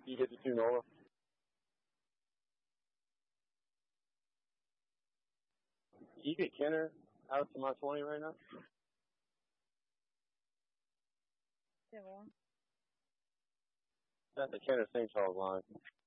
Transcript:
You get the 2 NOLA. You get Kenner out to my 20 right now? Yeah, well. That's the Kenner St. Charles line.